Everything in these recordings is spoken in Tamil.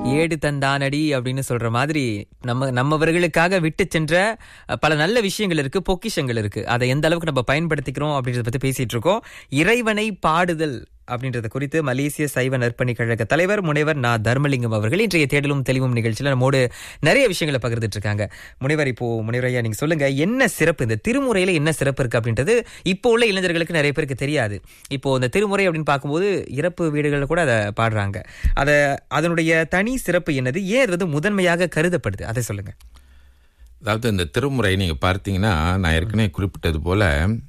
ஏடு தந்தானடி அப்படின்னு சொல்ற மாதிரி நம்மவர்களுக்காக விட்டு சென்ற பல நல்ல விஷயங்கள் இருக்கு, பொக்கிஷங்கள் இருக்கு. அதை எந்த அளவுக்கு நம்ம பயன்படுத்திக்கிறோம் அப்படின்றத பத்தி பேசிட்டு இருக்கோம். இறைவனை பாடுதல் அப்படின்றத குறித்து மலேசிய சைவ நற்பணி கழக தலைவர் முனைவர் நா. தர்மலிங்கம் அவர்கள் இன்றைய தேடலும் தெளிவும் நிகழ்ச்சியில நம்மோடு நிறைய விஷயங்களை பகிர்ந்துட்டு இருக்காங்க. முனைவர், இப்போ முனைவரையா நீங்க சொல்லுங்க, என்ன சிறப்பு இந்த திருமுறையில, என்ன சிறப்பு இருக்கு அப்படின்றது இப்போ உள்ள இளைஞர்களுக்கு நிறைய பேருக்கு தெரியாது. இப்போ இந்த திருமுறை அப்படின்னு பார்க்கும்போது இறப்பு வீடுகளில் கூட அதை பாடுறாங்க. அதனுடைய தனி சிறப்பு என்னது, ஏன் அது வந்து முதன்மையாக கருதப்படுது, அதை சொல்லுங்க. அதாவது இந்த திருமுறை நீங்க பார்த்தீங்கன்னா, நான் ஏற்கனவே குறிப்பிட்டது போல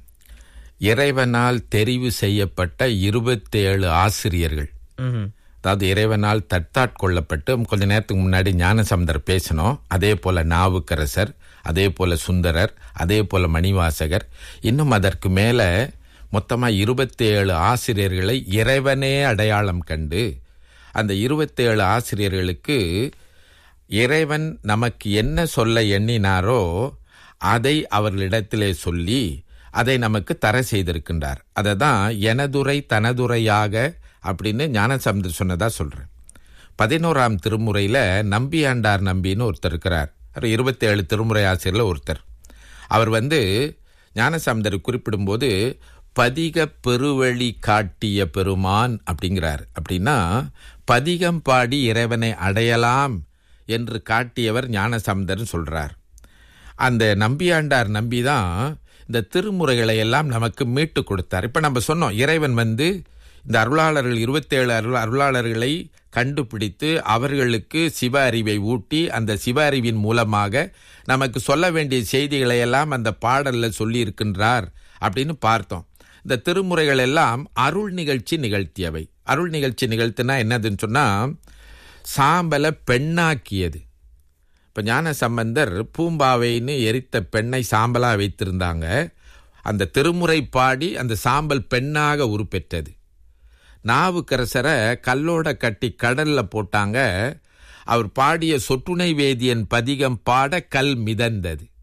இறைவனால் தெரிவு செய்யப்பட்ட 27 ஆசிரியர்கள், அதாவது இறைவனால் தற்காட்கொள்ளப்பட்டு கொஞ்ச நேரத்துக்கு முன்னாடி ஞானசம்பந்தர் பேசணும், அதே போல நாவுக்கரசர், அதே போல சுந்தரர், அதே போல மணிவாசகர், இன்னும் அதற்கு மேல மொத்தமா 27 ஆசிரியர்களை இறைவனே அடையாளம் கண்டு அந்த 27 ஆசிரியர்களுக்கு இறைவன் நமக்கு என்ன சொல்ல எண்ணினாரோ அதை அவர்களிடத்திலே சொல்லி அதை நமக்கு தர செய்திருக்கின்றார். அதை தான் எனதுரை தனதுரையாக அப்படின்னு ஞானசம்பந்தர் சொன்னதா சொல்றேன். 11ஆம் திருமுறையில நம்பியாண்டார் நம்பின்னு ஒருத்தர் இருக்கிறார். 27 திருமுறை ஆசிரியர்ல ஒருத்தர். அவர் ஞானசம்பந்தர் குறிப்பிடும்போது பதிக பெருவழி காட்டிய பெருமான் அப்படிங்கிறார். அப்படின்னா பதிகம் பாடி இறைவனை அடையலாம் என்று காட்டியவர் ஞானசம்பந்தர் சொல்றார். அந்த நம்பியாண்டார் நம்பிதான் இந்த திருமுறைகளை எல்லாம் நமக்கு மீட்டு கொடுத்தார். இப்ப நம்ம சொன்னோம், இறைவன் இந்த அருளாளர்கள் 27 அருளாளர்களை கண்டுபிடித்து அவர்களுக்கு சிவ அறிவை ஊட்டி அந்த சிவ அறிவின் மூலமாக நமக்கு சொல்ல வேண்டிய செய்திகளை எல்லாம் அந்த பாடல்ல சொல்லி இருக்கின்றார் அப்படின்னு பார்த்தோம். இந்த திருமுறைகள் எல்லாம் அருள் நிகழ்ச்சி நிகழ்த்தியவை. அருள் நிகழ்ச்சி நிகழ்த்தினா என்னதுன்னு சொன்னா, சாம்பலை பெண்ணாக்கியது. இப்ப ஞான சம்பந்தர் பூம்பாவைன்னு எரித்த பெண்ணை சாம்பலா வைத்திருந்தாங்க. அந்த திருமுறை பாடி அந்த சாம்பல் பெண்ணாக உருப்பெற்றது. நாவுக்கரசரை கல்லோட கட்டி கடல்ல போட்டாங்க. அவர் பாடிய சொட்டுணை வேதியன் பதிகம் பாட கல் மிதந்தது.